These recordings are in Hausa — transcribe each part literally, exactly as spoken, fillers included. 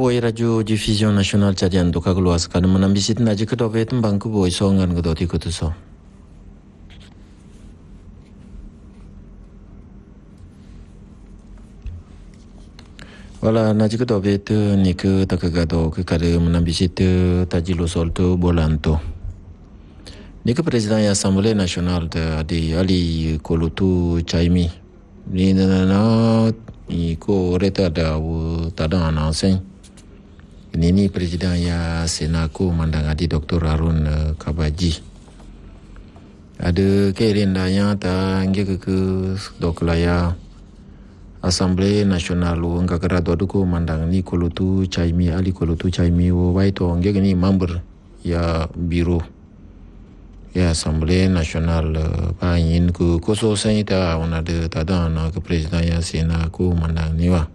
Boy Radio Diffusion Nasional Cadian Duka Keluas Kadang menambisit naji kedobe tembang ku boy songan kedoti kutuso. Wala naji kedobe tu ni ke takagado ke kada menambisit tajilo sol tu bolanto. Ni ke Presiden Assemblée Nationale de Ali Kolutu Chaimi. Ni na iko reta da tada anaseng. Ini ni Presiden ya Senaku mandang adi Doktor Harun Kabaji. Ada kerendanya ta nge ke doklaya Assemblée Nationale ngka kera doduko mandang ni Kolutu Chaimi Ali Kolutu Chaimi wo waito nge ni member ya biro ya Assemblée Nationale pa yin ku koso sen ta ona de tada na ke Presiden ya Senaku mandang ni wa.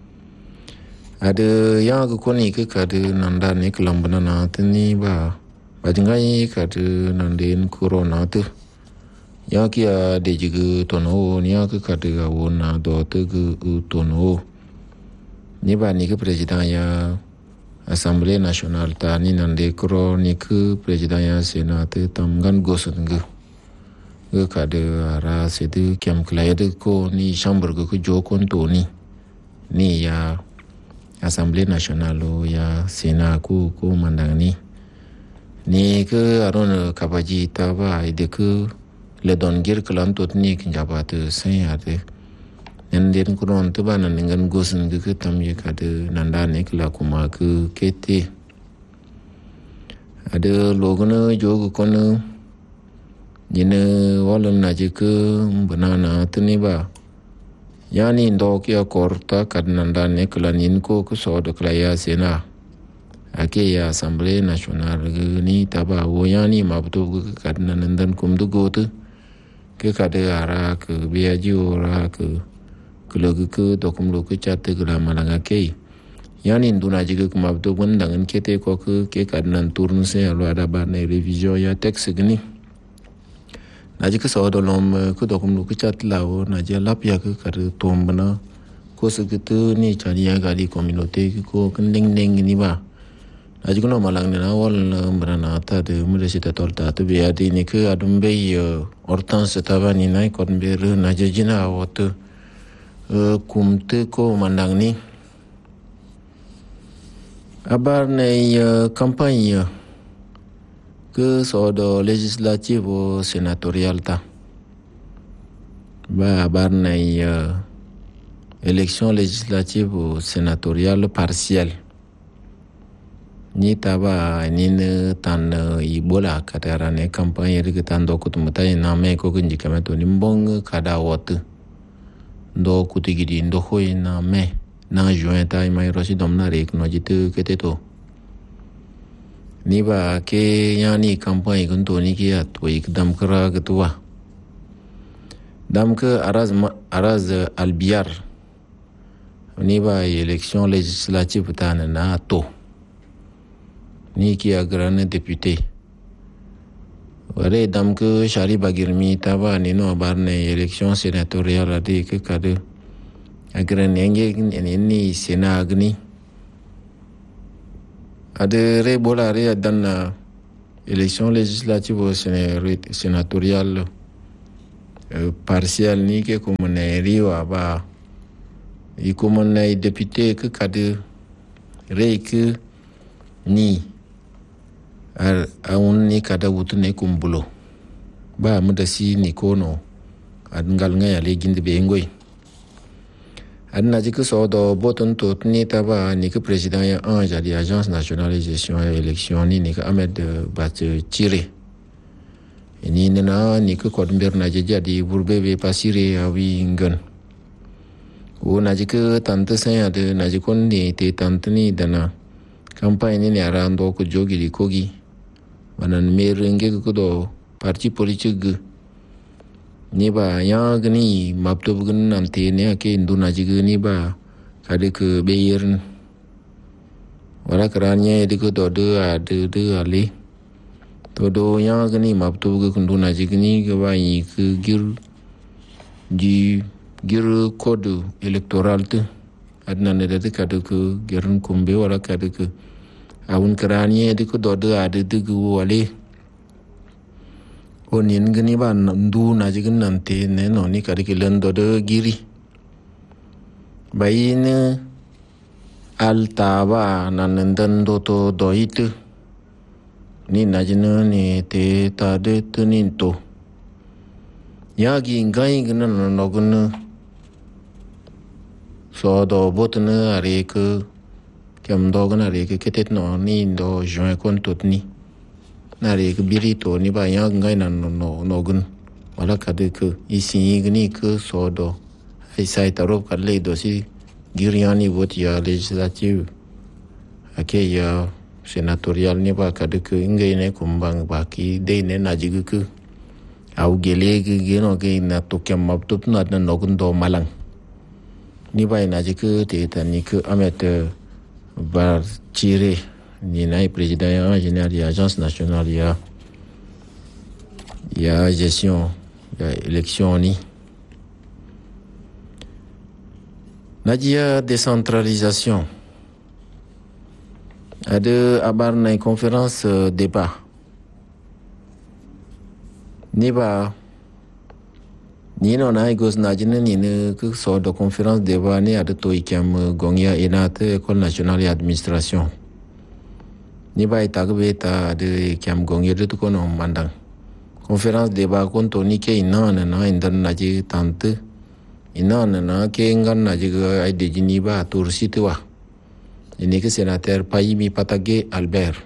Ada yang aku koni ke kada nanda ni kelam banana teni ba bajingai kada nandin corona tu ya kia de juga tono ni aku kada awona do te ke tono ni ba ni ke Presiden ya Assemblée Nationale ta ni nande kro ni ke Presiden ya Senat tamgan gosun ke ke kada ara sedu kiam klaya de ko ni chamber ke jo konto ni ni ya Assemblée Nationale ya Sena ku ku mandang ni ni ke aron Kabaji ta ba ide ke le don gir kelan tot ni kinjaba tu sen ade nenden kuron tu ba nan ngan gosen ke ke tam ye kade nanda ne kala kuma ke kete ada logona jogo kono nyine walon na je ke banana tu ni ba yani ndok ya korta kadnanda ne klanin ko ko so de klaya Sena ake ya Assemblée Nationale ni taba wo yani mabto kadnandan kum du gotu ke kade ara ke biaji ora ke kelogu ke dokum lo ke chat ke la malanga ke yani nduna jige ke mabto bandangan kete ko ke ke kadnan turnu se alo ada ba ne revision ya texte gni naji ke sawa dolom ke dokum lu ke chat lao naji lap ya ke kare tom bana ko segitu ni cari ya gali community ko kending ding ni ba naji ko no malang ni awal berana ta de muresita torta tu be adi ni ke adum be hortense taba ni nai kon be naji jina awat kumte ko mandang ni abar nei kampanye ke sodo legislatif o senatorial ta ba bar nay uh, élection législative o senatorial partiel ni taba ni ne tan uh, ibola katara ne campagne ri tan do kutumata na me ko kunji kameto ni mbong kada wot do kutigidi ndo hoy na me na juin ta mai rosi domna rek no jitu keteto ni ba ke yani kampanye kunto ni ki atwa ikdam kara ketua dam ke araz araz albiar ni ba election législative tan na to ni ki agrane député wale dam ke shari bagirmi taba ni no barne election sénatoriale ade ke kade agrane nge ni sena agni ada re bola re dan uh, élection législative sénatoriale uh, partielle ni ke komune riwa ba i komune député ke kade re ke ni ar aun ni kada wutu ne kumbulo ba mu da si ni kono adngal ngaya le gindi be ngoy adna jike so do boton tot ni taba ni ke Président ya anja di Agence Nationale de Gestion et Élection ni ni ke Ahmed Bat Chire ni nena ni ke kodmbir na jeja di burbebe pasire awi ngan o na jike tante saya de na jikon ni te tante ni dana kampanye ni arando ko jogi di kogi banan merenge ko do parti politique ni ba yang gni mapto bugun nanti ne ke induna jiga ni ba kade ke beyer wala keranya de ko do de ade de ali to do yang gni mapto bugun induna jiga ni ke ba yi ke gir di gir code électoral te adna ne de ka de ku gerun kumbe wala ka de ku awun kranie de ku do de ade de ku wale onin gni ba ndu na jigin nan te ne no ni ka de len do de giri bayin alta ba nan den do to do it ni na jina ni te ta de tunin to yagi ngai gna no gna so do botna are ke kem do gna are ke ketet no ni do join kon tot ni na re ke biri to ni ba yang ngai na no no no gun wala ka de ke isi gni ke so do ai sai ta ro ka le do si giriani vot ya legislative ake ya senatorial ni ba ka de ke ngai ne kumbang ba ki de ne na jigu ke au gele ge ge no ge na to kem map tup na na no gun do malang ni ba na jigu te ta ni ke amet bar chire ni na président en général de l'agence nationale ya ya gestion ya élection ni nadia décentralisation ada abar na conférence uh, débat ni ba ni no na igos na jine ni ne ku so de conférence débat ni ada to ikam gongya enate école nationale d'administration ni ba ita be ta de kyam gongye de ko no mandang conférence débat kon to ni ke ina na na indan na ji tante ina na na ke ngan na ji ai de ni ba tur sitwa ni ke sénateur Payimi Patake Albert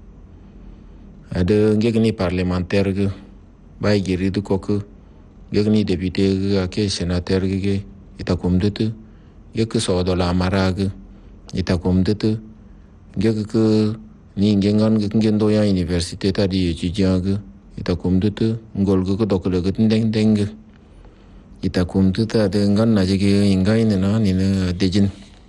ade ngegni parlementaire ge ba giri du ko ke ngegni député ge ke sénateur ge ita kom de te ye ke so do la marag ita kom de te ge ke ni ngengan ge ngendo ya université ta di étudiant ge ita kom de te ngol ge ko dokle ge ndeng deng ge ita kom de ta de ngan na je ge ngai ne na ni ne dejin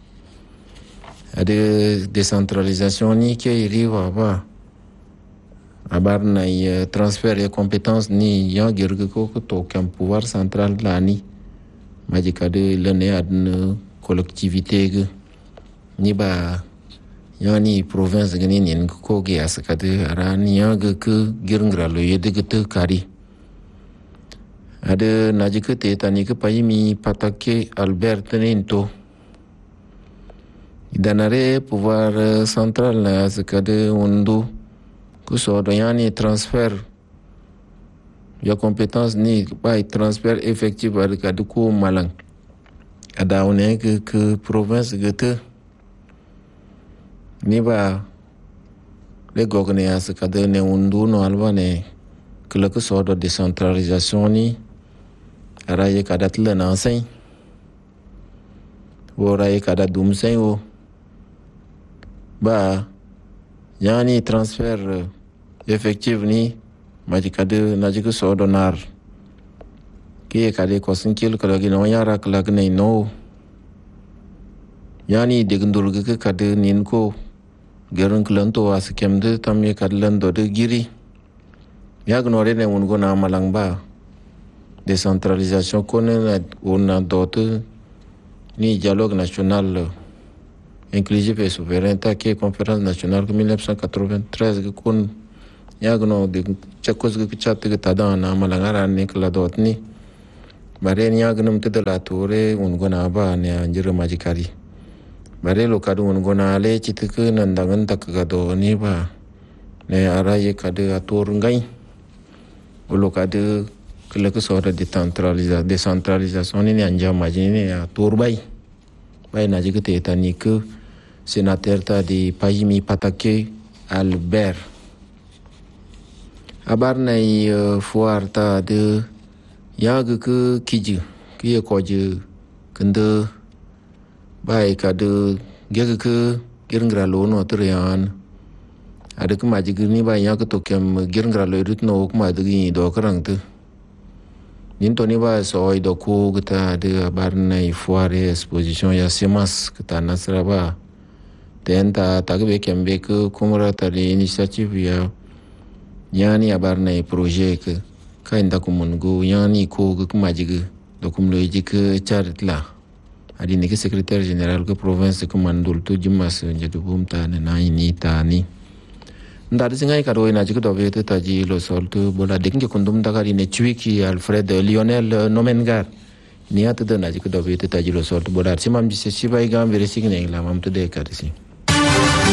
ade décentralisation ni ke riva ba abar na transfert de compétences ni ya ger ge ko to kam pouvoir central la ni majika de lene adne collectivité ge ni ba yani province gani nin ko ge asakade arani ya ge ke girngra lo yede ge te kari ade najike te tani ke Payimi Patake Albert Ninto idanare pouvoir central na asakade undu ku so do yani transfert ya compétence ni ba transfert effectif ar ka ko malang ada one ke ke province ge te ni ba le gogne as kada ne undu no albane kala ko so do décentralisation ni ara ye kada tla na sai wora ye kada dum sai o ba yani transfert effectif ni maji kada na ji ko so do nar ke kada ko sin kil kala gi no yara kala ne no yani degndul ge kada nin ko gerun klanto as kemde tamye kadlan do de giri yag no rene un gona malang ba décentralisation connaît on a d'autres ni dialogue national inclusif et souverain ta ke conférence nationale de mille neuf cent quatre-vingt-treize ke kon yag no de chakos ge chat ge tada na malangara ne kala dot ni bare ni yag num te de la toure un gona ba ne anjira majikari bare lo kadu un gona le chitke nandangan tak ga do ni ba ne ara ye kadu atur ngai lo kadu kala ko so de décentralisation décentralisation ni anja majini atur bai bai na jike te tani ke sénateur ta di Payimi Patake Albert abar nai uh, fuar ta de yag ke kiju ke ko je kende bai kadu gege ke girngra lo no trian ada ke maji girni bai ya ke to kem girngra lo rit no kuma de gi do krang tu nin to ni ba so i do ko gta de bar nai fuare exposition ya semas kta nasra ba tenta tagbe kem be ke kumra ta initiative ya yani abar nai projet ke kainda kumun go yani ko ke maji ge do kum lo ji ke charit la adi ne ke secrétaire général ke province ke mandul tu jimas jetu bumta ne na ini tani nda de singai karo ina jiko dobe te taji lo sol tu bola de ke kundum da kari ne chuiki Alfred Lionel Nomengar ni ata de na jiko dobe te taji lo sol tu bola simam jise sibai gam veresi ne la mam tu de karisi